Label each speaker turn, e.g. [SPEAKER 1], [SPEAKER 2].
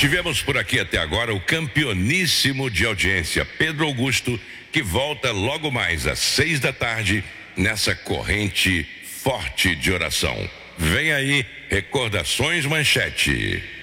[SPEAKER 1] Tivemos por aqui até agora o campeoníssimo de audiência, Pedro Augusto, que volta logo mais às 6 da tarde nessa corrente forte de oração. Vem aí, Recordações Manchete.